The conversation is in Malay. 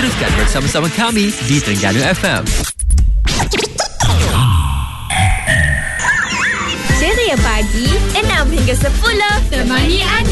Teruskan bersama-sama kami di Terengganu FM. Ceria pagi 6 hingga 10 temani Adi.